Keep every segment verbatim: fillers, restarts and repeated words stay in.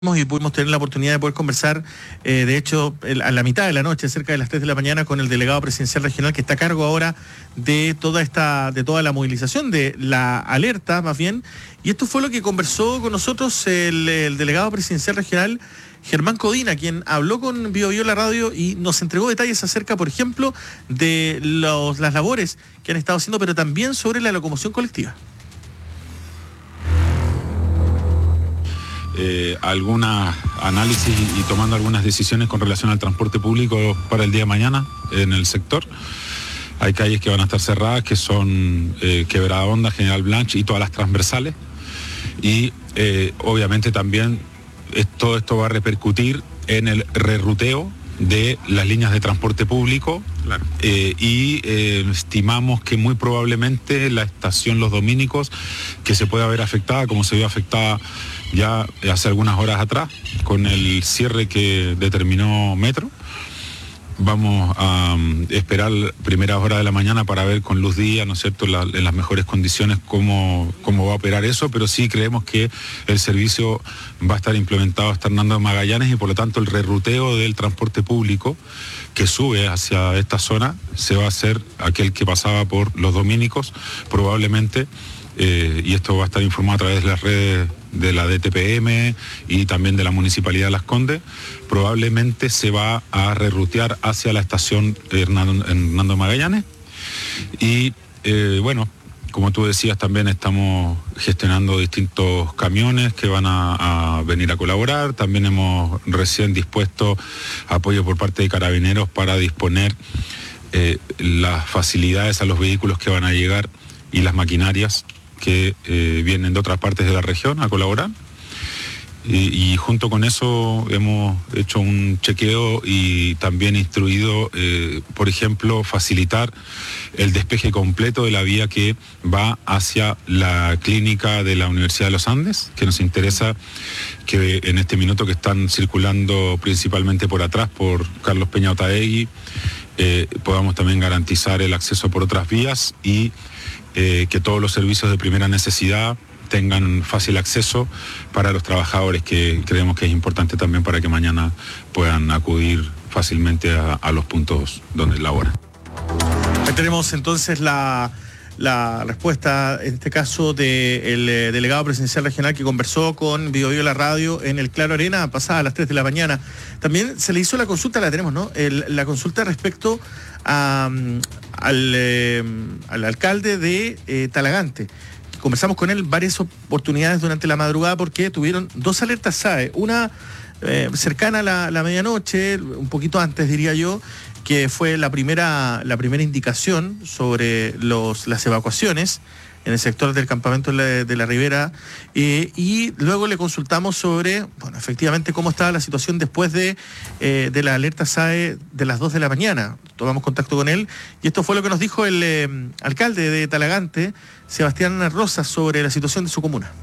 Y pudimos tener la oportunidad de poder conversar, eh, de hecho, el, a la mitad de la noche, cerca de las tres de la mañana, con el delegado presidencial regional que está a cargo ahora de toda esta, de toda la movilización, de la alerta más bien. Y esto fue lo que conversó con nosotros el, el delegado presidencial regional, Germán Codina, quien habló con Bio Bio la radio y nos entregó detalles acerca, por ejemplo, de los, las labores que han estado haciendo, pero también sobre la locomoción colectiva. Eh, algunas análisis y tomando algunas decisiones con relación al transporte público para el día de mañana en el sector. Hay calles que van a estar cerradas, que son eh, Quebrada Honda, General Blanch y todas las transversales. Y eh, obviamente también es, todo esto va a repercutir en el reruteo de las líneas de transporte público. Claro. eh, y eh, estimamos que muy probablemente la estación Los Dominicos, que se pueda ver afectada como se vio afectada ya hace algunas horas atrás con el cierre que determinó Metro. Vamos a um, esperar primeras horas de la mañana para ver con luz día, ¿no es cierto?, la, en las mejores condiciones cómo, cómo va a operar eso, pero sí creemos que el servicio va a estar implementado hasta Hernando de Magallanes y por lo tanto el reruteo del transporte público que sube hacia esta zona se va a hacer aquel que pasaba por Los Dominicos, probablemente, eh, y esto va a estar informado a través de las redes de la D T P M y también de la Municipalidad de Las Condes, probablemente se va a rerutear hacia la estación Hernando, Hernando Magallanes. Y eh, bueno, como tú decías, también estamos gestionando distintos camiones que van a, a venir a colaborar. También hemos recién dispuesto apoyo por parte de Carabineros para disponer eh, las facilidades a los vehículos que van a llegar y las maquinarias que eh, vienen de otras partes de la región a colaborar. Y, y junto con eso hemos hecho un chequeo y también instruido, eh, por ejemplo, facilitar el despeje completo de la vía que va hacia la clínica de la Universidad de los Andes, que nos interesa que en este minuto que están circulando principalmente por atrás, por Carlos Peña Otaegui, eh, podamos también garantizar el acceso por otras vías y Eh, que todos los servicios de primera necesidad tengan fácil acceso para los trabajadores, que creemos que es importante también para que mañana puedan acudir fácilmente a, a los puntos donde laboran. Ahí tenemos entonces la, la respuesta, en este caso, del de delegado presidencial regional que conversó con Bio Bio la radio en el Claro Arena, pasada a las tres de la mañana. También se le hizo la consulta, la tenemos, ¿no? El, la consulta respecto a, al, eh, al alcalde de eh, Talagante. Conversamos con él varias oportunidades durante la madrugada porque tuvieron dos alertas S A E, una eh, cercana a la, la medianoche, un poquito antes diría yo, que fue la primera, la primera indicación sobre los, las evacuaciones en el sector del campamento de la, de la Ribera, eh, y luego le consultamos sobre, bueno, efectivamente cómo estaba la situación después de, eh, de la alerta S A E de las dos de la mañana. Tomamos contacto con él y esto fue lo que nos dijo el eh, alcalde de Talagante, Sebastián Rosas, sobre la situación de su comuna.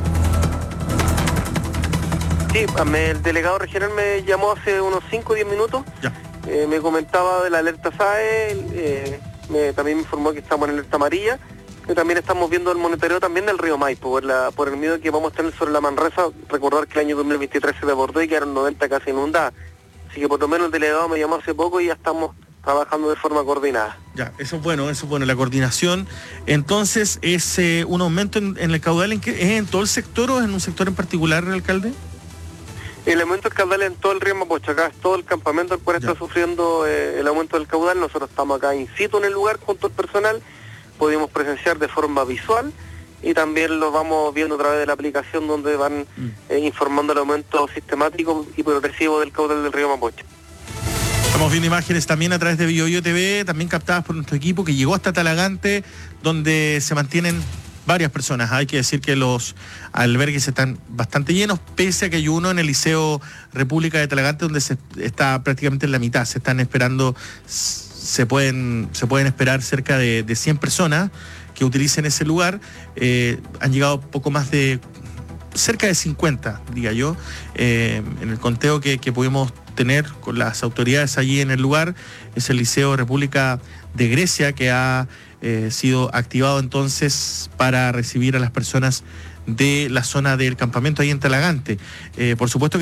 Sí, el delegado regional me llamó hace unos cinco o diez minutos. Ya. Eh, me comentaba de la alerta S A E, eh, me, también me informó que estamos en alerta amarilla, que también estamos viendo el monitoreo también del río Maipo, por, la, por el miedo que vamos a tener sobre la Manresa. Recordar que el año dos mil veintitrés se desbordó y quedaron noventa casas inundadas, así que por lo menos el delegado me llamó hace poco y ya estamos trabajando de forma coordinada. Ya, eso es bueno, eso es bueno, la coordinación. Entonces, ¿es eh, un aumento en, en el caudal? ¿En qué, ¿Es en todo el sector o es en un sector en particular, alcalde? El aumento del caudal en todo el río Mapocho, acá es todo el campamento el cual está sufriendo eh, el aumento del caudal. Nosotros estamos acá in situ en el lugar junto al personal, pudimos presenciar de forma visual y también lo vamos viendo a través de la aplicación donde van eh, informando el aumento sistemático y progresivo del caudal del río Mapocho. Estamos viendo imágenes también a través de Bio Bio T V, también captadas por nuestro equipo que llegó hasta Talagante, donde se mantienen varias personas. Hay que decir que los albergues están bastante llenos, pese a que hay uno en el Liceo República de Talagante donde se está prácticamente en la mitad. Se están esperando, se pueden, se pueden esperar cerca de, de cien personas que utilicen ese lugar. Eh, han llegado poco más de, cerca de cincuenta, diría yo, eh, en el conteo que, que pudimos tener con las autoridades allí en el lugar. Es el Liceo República de Grecia que ha eh, sido activado entonces para recibir a las personas de la zona del campamento ahí en Talagante. Eh, por supuesto que